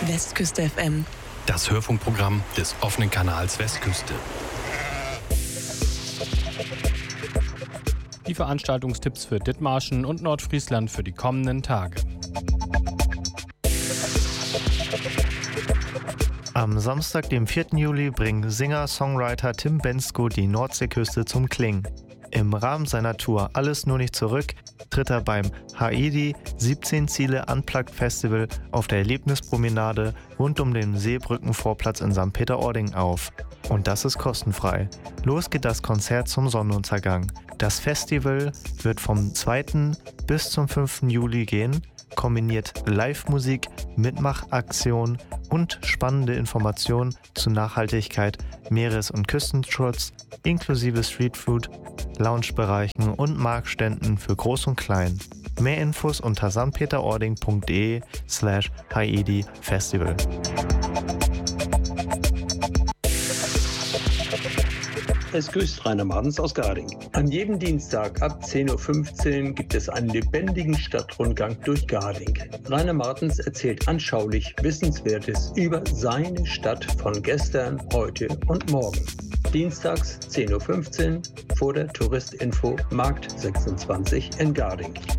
Westküste FM. Das Hörfunkprogramm des offenen Kanals Westküste. Die Veranstaltungstipps für Dithmarschen und Nordfriesland für die kommenden Tage. Am Samstag, dem 4. Juli, bringt Singer-Songwriter Tim Bendzko die Nordseeküste zum Klingen. Im Rahmen seiner Tour Alles nur nicht zurück tritt er beim Haidi 17 Ziele Unplugged Festival auf der Erlebnispromenade rund um den Seebrückenvorplatz in St. Peter-Ording auf. Und das ist kostenfrei. Los geht das Konzert zum Sonnenuntergang. Das Festival wird vom 2. bis zum 5. Juli gehen, kombiniert Live-Musik, Mitmachaktionen und spannende Informationen zu Nachhaltigkeit, Meeres- und Küstenschutz, inklusive Streetfood, Loungebereichen und Marktständen für Groß und Klein. Mehr Infos unter sanpeterording.de/haidi-festival. Es grüßt Rainer Martens aus Garding. An jedem Dienstag ab 10.15 Uhr gibt es einen lebendigen Stadtrundgang durch Garding. Rainer Martens erzählt anschaulich Wissenswertes über seine Stadt von gestern, heute und morgen. Dienstags 10.15 Uhr vor der Touristinfo Markt 26 in Garding.